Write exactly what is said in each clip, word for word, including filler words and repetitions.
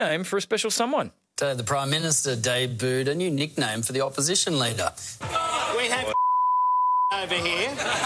name for a special someone. So the Prime Minister debuted a new nickname for the opposition leader. We have over here.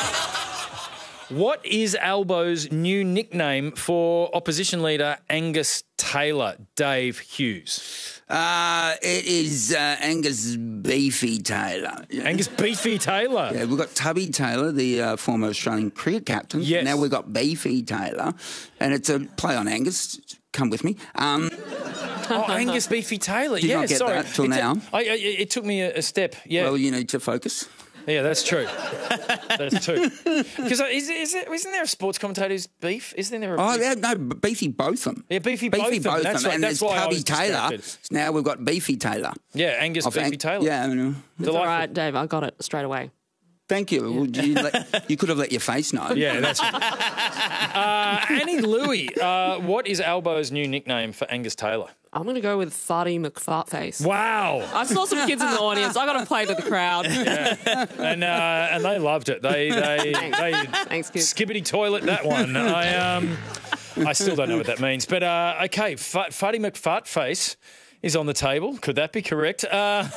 What is Albo's new nickname for opposition leader Angus Taylor? Dave Hughes. Uh, it is uh, Angus Beefy Taylor. Angus Beefy Taylor. Yeah, we've got Tubby Taylor, the uh, former Australian cricket captain. Yes. Now we've got Beefy Taylor, and it's a play on Angus. Come with me. Um, oh, Angus Beefy Taylor. Did yeah, not get sorry. that till it now. T- I, I, it took me a, a step. Yeah. Well, you need to focus. Yeah, that's true. That's true. Because is, is it, isn't there a sports commentator's beef? Isn't there a Oh, beef? yeah, no, Beefy Botham. Yeah, Beefy, Beefy Botham. That's right. And That's there's why I Tubby was Taylor. distracted. Now we've got Beefy Taylor. Yeah, Angus Of Beefy Ang- Taylor. Yeah. I know. It's all right, Dave. I got it straight away. Thank you. Well, you, let, you could have let your face know. Yeah, that's right. uh, Annie Louie, uh, what is Albo's new nickname for Angus Taylor? I'm going to go with Farty McFartface. Wow. I saw some kids in the audience. I got to play to the crowd. Yeah. And uh, and they loved it. They they Thanks. they Thanks, kids. skibbity toilet that one. I um I still don't know what that means. But uh, okay, F- Farty McFartface is on the table. Could that be correct? Uh,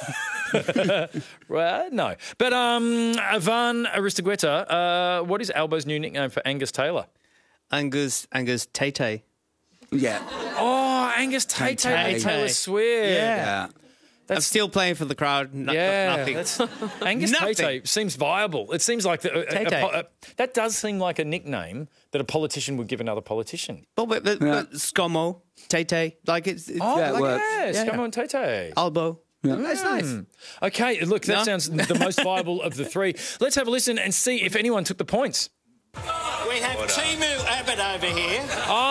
well, no. But um, Ivan Aristogueta, uh, what is Albo's new nickname for Angus Taylor? Angus Angus Tay Tay. Yeah. Oh, Angus Tay Tay, Tay-Tay. Taylor Swift. Yeah. I'm still playing for the crowd. No, Yeah, nothing. that's, Angus Nothing. Tay-Tay seems viable. It seems like the, a, a, Tay-Tay. a, a, that does seem like a nickname that a politician would give another politician. But, but, but, Yeah. but Scomo, Tay Tay, like it's, it's Oh, Yeah, it like, works. yes, Yeah. come on, Tay-Tay. Elbow. That's nice. Okay, look, that No? sounds the most viable of the three. Let's have a listen and see if anyone took the points. We have Timu Abbott over here.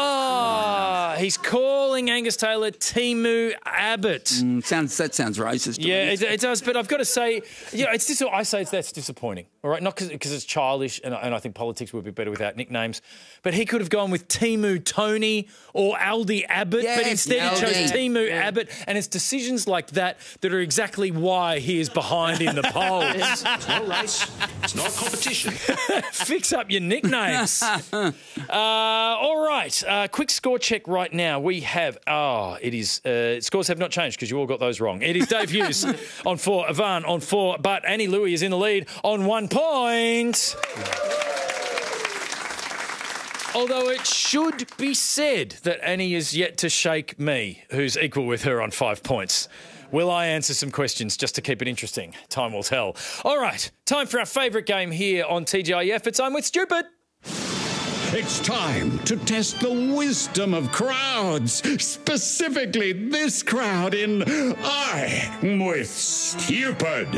Ah, he's calling Angus Taylor Timu Abbott. Mm, sounds That sounds racist to Yeah, me. it, it does, but I've got to say, yeah, it's dis- I say it's, that's disappointing, all right? Not because it's childish, and, I- and I think politics would be better without nicknames, but he could have gone with Timu Tony or Aldi Abbott, but Yes, instead he chose Aldi. Timu Abbott, and it's decisions like that that are exactly why he is behind in the polls. It's not a race. It's not a competition. Fix up your nicknames. uh, all right, uh, quick score check right now. We have, oh, it is, uh, scores have not changed because you all got those wrong. It is Dave Hughes on four, Ivan on four, but Annie Louie is in the lead on one point. Although it should be said that Annie is yet to shake me, who's equal with her on five points. Will I answer some questions just to keep it interesting? Time will tell. All right, time for our favourite game here on T G I F. It's I'm with Stupid. It's time to test the wisdom of crowds, specifically this crowd in I'm with Stupid.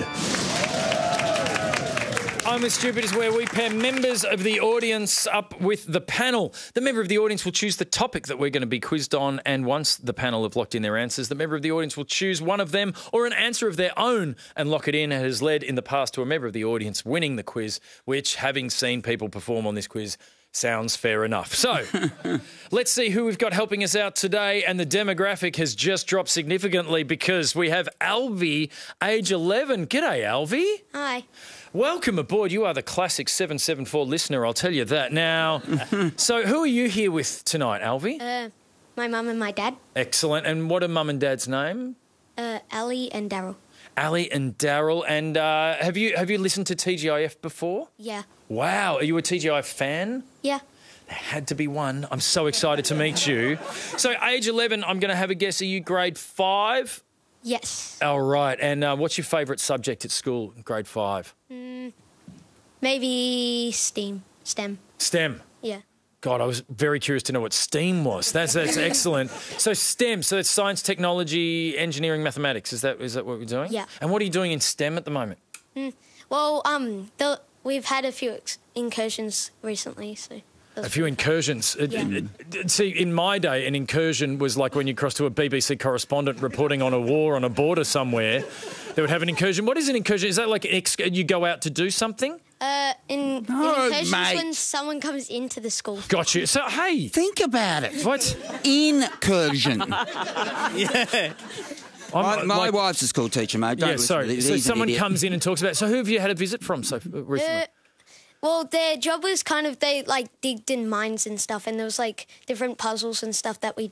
I'm with Stupid is where we pair members of the audience up with the panel. The member of the audience will choose the topic that we're going to be quizzed on, and once the panel have locked in their answers, the member of the audience will choose one of them or an answer of their own and lock it in. It has led in the past to a member of the audience winning the quiz, which, having seen people perform on this quiz, sounds fair enough. So, let's see who we've got helping us out today. And the demographic has just dropped significantly because we have Alvie, age eleven. G'day, Alvie. Hi. Welcome aboard. You are the classic seven seven four listener, I'll tell you that. Now, so who are you here with tonight, Alvie? Uh, my mum and my dad, Excellent. And what are mum and dad's name? uh, Ali and Daryl. Ali and Daryl. And uh, have you have you listened to T G I F before? Yeah. Wow. Are you a T G I F fan? Yeah. There had to be one. I'm so excited to meet you. So, age eleven, I'm going to have a guess. Are you grade five? Yes. All right. And uh, what's your favourite subject at school, grade five? Mm, maybe STEAM. STEM. STEM. Yeah. God, I was very curious to know what STEAM was. That's that's excellent. So STEM, so it's science, technology, engineering, mathematics. Is that is that what we're doing? Yeah. And what are you doing in STEM at the moment? Mm, well, um, the, we've had a few ex- incursions recently, so... A few incursions. It- Yeah. it- it- see, in my day, an incursion was like when you crossed to a B B C correspondent reporting on a war on a border somewhere. They would have an incursion. What is an incursion? Is that like an ex- you go out to do something? Uh, in, No, in incursions mate. when someone comes into the school. Got you. So, hey. Think about it. What? Incursion. Yeah. I'm, My, my like- wife's a school teacher, mate. Don't Yeah, listen sorry. to this. So He's an someone idiot. comes in and talks about it. So who have you had a visit from so recently? Uh, well, their job was kind of, they, like, digged in mines and stuff, and there was, like, different puzzles and stuff that we did.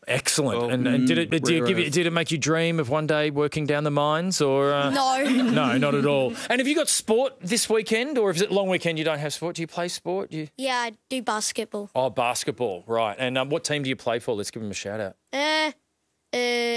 Excellent. Well, and and did it did it, rare give you, earth. did it make you dream of one day working down the mines or uh, No. no, not at all. And have you got sport this weekend, or is it long weekend? You don't have sport? Do you play sport? Do you... Yeah, I do basketball. Oh, basketball, right? And um, what team do you play for? Let's give them a shout out. Uh, uh,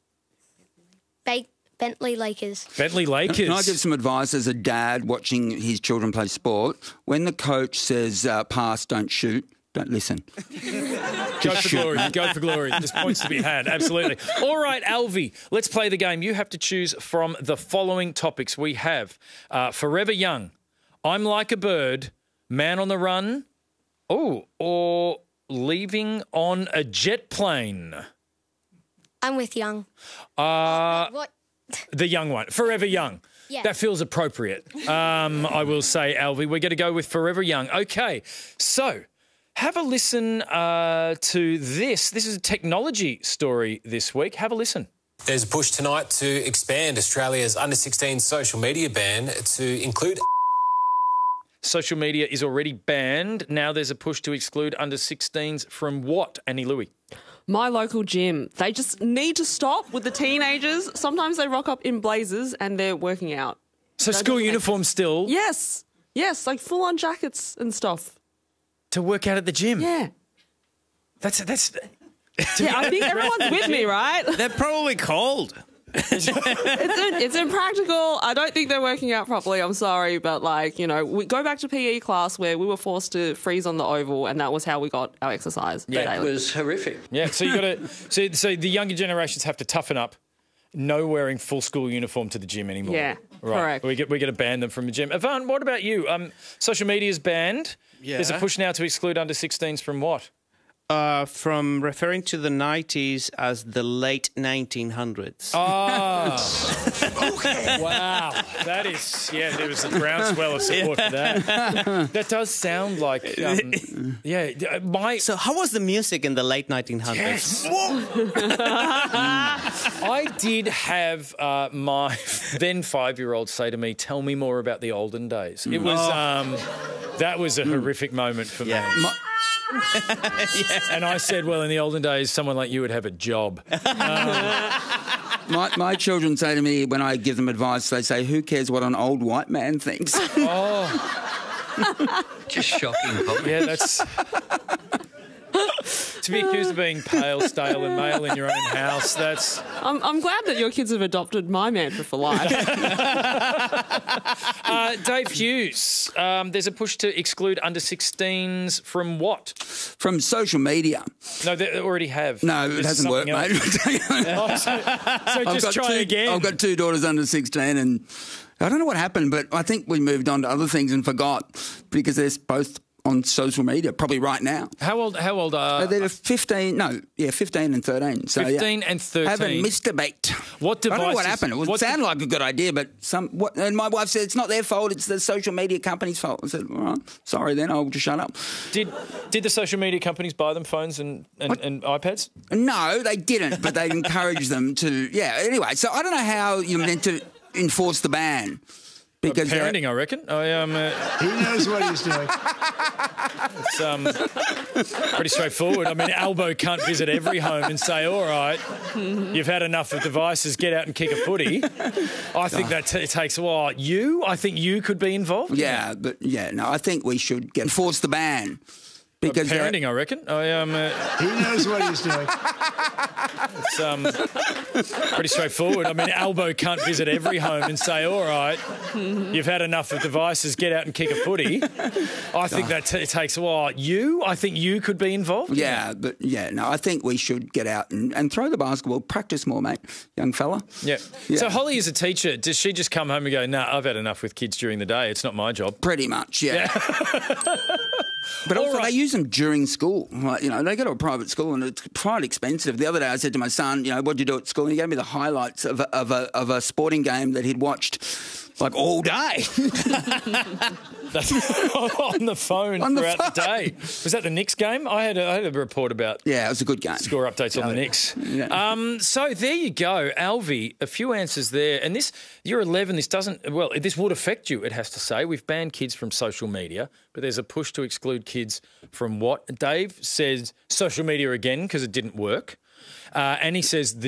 Ba- Bentley Lakers. Bentley Lakers. Can I give some advice as a dad watching his children play sport? When the coach says uh, pass, don't shoot, don't listen. Go for glory. Go for glory. There's points to be had. Absolutely. All right, Alvy, let's play the game. You have to choose from the following topics. We have uh, Forever Young, I'm Like a Bird, Man on the Run, oh, or Leaving on a Jet Plane. I'm with Young. Uh, What? the young one. Forever Young. Yeah. That feels appropriate, um, I will say, Alvy. We're going to go with Forever Young. Okay, so... have a listen uh, to this. This is a technology story this week. Have a listen. There's a push tonight to expand Australia's under sixteen social media ban to include... Social media is already banned. Now there's a push to exclude under sixteens from what, Annie Louie? My local gym. They just need to stop with the teenagers. Sometimes they rock up in blazers and they're working out. So That school doesn't make- uniform still Yes. Yes, like full-on jackets and stuff. to work out at the gym. Yeah. That's that's. Yeah, I think everyone's with me, right? They're probably cold. It's, it's impractical. I don't think they're working out properly. I'm sorry, but like, you know, we go back to P E class where we were forced to freeze on the oval, and that was how we got our exercise. Yeah, daily. It was horrific. Yeah, so you got to. So so the younger generations have to toughen up. No wearing full school uniform to the gym anymore. Yeah, right. correct. We get we going to ban them from the gym. Ivan, what about you? Um, social media is banned. Yeah. There's a push now to exclude under sixteens from what? Uh, from referring to the nineties as the late nineteen hundreds. Oh. Wow. That is, yeah, there was a groundswell of support for that. That does sound like, um, yeah, my... So how was the music in the late nineteen hundreds? I did have uh, my then five-year-old say to me, tell me more about the olden days. It was, um, that was a horrific moment for Yeah. me. My- And I said, well, in the olden days, someone like you would have a job. My, my children say to me when I give them advice, they say, who cares what an old white man thinks? Oh, Just shocking, Pop. yeah, that's... To be accused of being pale, stale and male in your own house, that's... I'm, I'm glad that your kids have adopted my mantra for life. Uh, Dave Hughes, um, there's a push to exclude under sixteens from what? From social media. No, they already have. No, it There's hasn't worked, something mate. else. Oh, so so I've just got try two, again. I've got two daughters under sixteen, and I don't know what happened, but I think we moved on to other things and forgot because they're both on social media, probably right now. How old? How old are? Uh, they're fifteen, no, yeah, fifteen and thirteen. So, fifteen yeah, and thirteen. haven't missed a beat. What I don't know what devices- happened. It would what sound de- like a good idea, but some. What, and my wife said it's not their fault. It's the social media company's fault. I said, all right, sorry, then I'll just shut up. Did did the social media companies buy them phones and, and, and iPads? No, they didn't, but they encouraged them to. Yeah. Anyway, so I don't know how you're meant to enforce the ban. Because Parenting, I reckon. I um, uh, He knows what he's doing. it's um, pretty straightforward. I mean, Albo can't visit every home and say, "All right, you've had enough of devices. Get out and kick a footy." I think that t- takes a while. You, I think you could be involved. yeah, but yeah, no, I think we should get enforce the ban. Because Parenting, I reckon. I um, uh, He knows what he's doing. it's um, pretty straightforward. I mean, Albo can't visit every home and say, "All right, you've had enough of devices. Get out and kick a footy." I think that t- takes a while. You, I think you could be involved. Yeah, but yeah, no, I think we should get out and, and throw the basketball, practice more, mate, young fella. Yeah. Yeah. So Holly is a teacher. Does she just come home and go, "Nah, I've had enough with kids during the day. It's not my job." Pretty much, yeah. But All also, right. they use them during school. Like, you know, they go to a private school and it's quite expensive. The other day, I said to my son, you know, what did you do at school? And he gave me the highlights of a, of a, of a sporting game that he'd watched like all day. That's on the phone On the throughout the phone. day. Was that the Knicks game? I had a, I had a report about Yeah, it was a good game. score updates on the Knicks. Yeah. Um, so there you go, Alvy. A few answers there, and this you're eleven. This doesn't well. This would affect you. It has to say we've banned kids from social media, but there's a push to exclude kids from what? Dave says social media again because it didn't work. Uh, and he says the